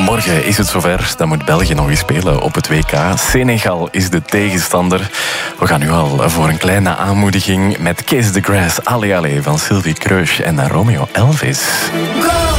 Morgen is het zover. Dan moet België nog eens spelen op het WK. Senegal is de tegenstander. We gaan nu al voor een kleine aanmoediging met Kiss the Grass, Alle Alle van Sylvie Kreusch en Romeo Elvis.